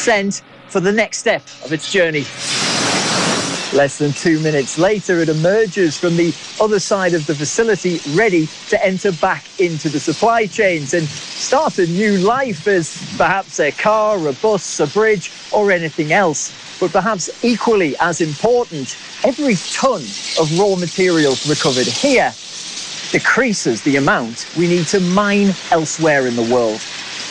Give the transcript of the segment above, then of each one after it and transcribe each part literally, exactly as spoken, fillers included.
sent for the next step of its journey. Less than two minutes later, it emerges from the other side of the facility, ready to enter back into the supply chains and start a new life as perhaps a car, a bus, a bridge, or anything else. But perhaps equally as important, every ton of raw materials recovered here decreases the amount we need to mine elsewhere in the world.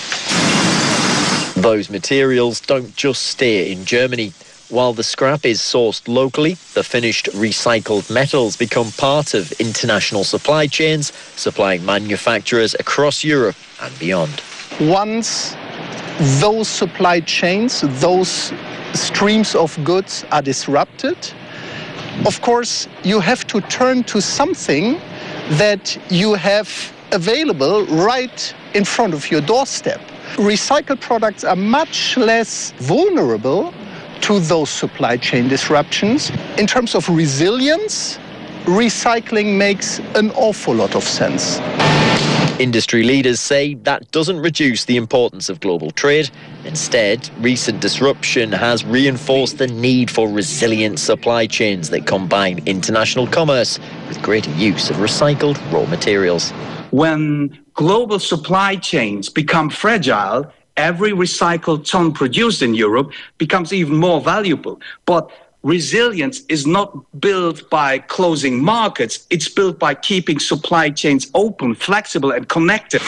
Those materials don't just stay in Germany. While the scrap is sourced locally, the finished recycled metals become part of international supply chains, supplying manufacturers across Europe and beyond. Once those supply chains, those streams of goods are disrupted, of course, you have to turn to something that you have available right in front of your doorstep. Recycled products are much less vulnerable to those supply chain disruptions. In terms of resilience, recycling makes an awful lot of sense. Industry leaders say that doesn't reduce the importance of global trade. Instead, recent disruption has reinforced the need for resilient supply chains that combine international commerce with greater use of recycled raw materials. When global supply chains become fragile, every recycled ton produced in Europe becomes even more valuable. But resilience is not built by closing markets. It's built by keeping supply chains open, flexible, and connected.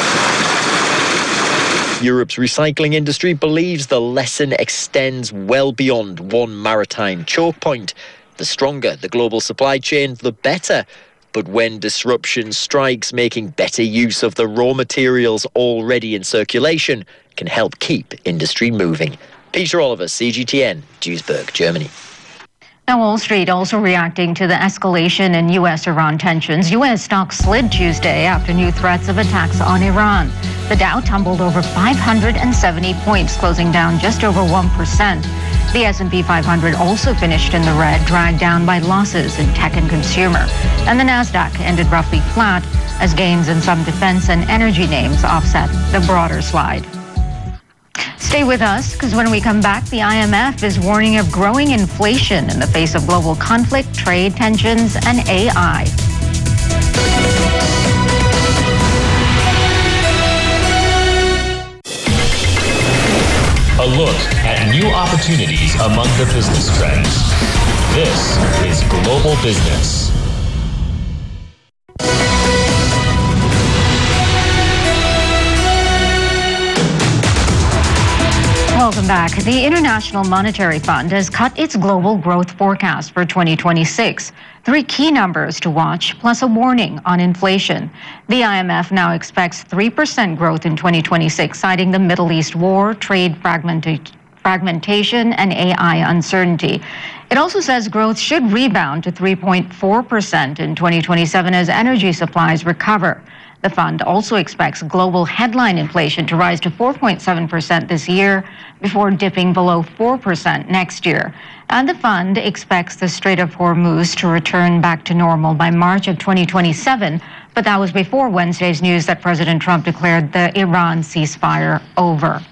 Europe's recycling industry believes the lesson extends well beyond one maritime choke point. The stronger the global supply chain, the better. But when disruption strikes, making better use of the raw materials already in circulation can help keep industry moving. Peter Oliver, C G T N, Duisburg, Germany. Now, Wall Street also reacting to the escalation in U S Iran tensions. U S stocks slid Tuesday after new threats of attacks on Iran. The Dow tumbled over five hundred seventy points, closing down just over one percent. The S and P five hundred also finished in the red, dragged down by losses in tech and consumer. And the Nasdaq ended roughly flat as gains in some defense and energy names offset the broader slide. Stay with us, because when we come back, the I M F is warning of growing inflation in the face of global conflict, trade tensions, and A I. A look at new opportunities among the business trends. This is Global Business. Welcome back. The International Monetary Fund has cut its global growth forecast for twenty twenty-six. Three key numbers to watch, plus a warning on inflation. The I M F now expects three percent growth in twenty twenty-six, citing the Middle East war, trade fragmenta- fragmentation, and A I uncertainty. It also says growth should rebound to three point four percent in twenty twenty-seven as energy supplies recover. The fund also expects global headline inflation to rise to four point seven percent this year before dipping below four percent next year. And the fund expects the Strait of Hormuz to return back to normal by March of twenty twenty-seven. But that was before Wednesday's news that President Trump declared the Iran ceasefire over.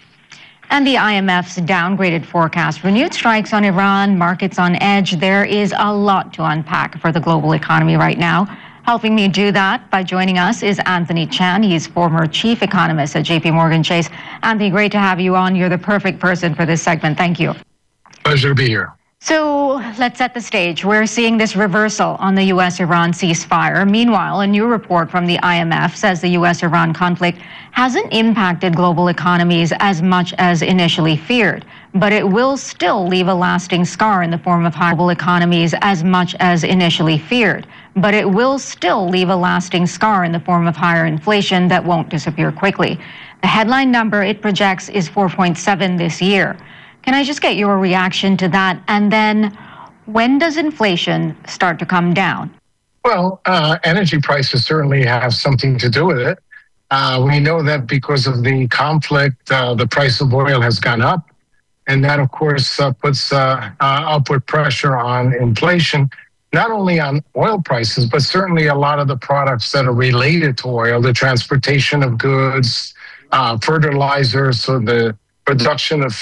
And the I M F's downgraded forecast, renewed strikes on Iran, markets on edge. There is a lot to unpack for the global economy right now. Helping me do that by joining us is Anthony Chan. He's former chief economist at J P Morgan Chase. Anthony, great to have you on. You're the perfect person for this segment. Thank you. Pleasure to be here. So let's set the stage. We're seeing this reversal on the U S Iran ceasefire. Meanwhile, a new report from the I M F says the U S Iran conflict hasn't impacted global economies as much as initially feared, but it will still leave a lasting scar in the form of high global economies as much as initially feared. But it will still leave a lasting scar in the form of higher inflation that won't disappear quickly. The headline number it projects is four point seven this year. Can I just get your reaction to that? And then when does inflation start to come down? Well, uh, energy prices certainly have something to do with it. Uh, we know that because of the conflict, uh, the price of oil has gone up. And that, of course, uh, puts uh, uh, upward pressure on inflation, not only on oil prices, but certainly a lot of the products that are related to oil, the transportation of goods, uh, fertilizers, so the production of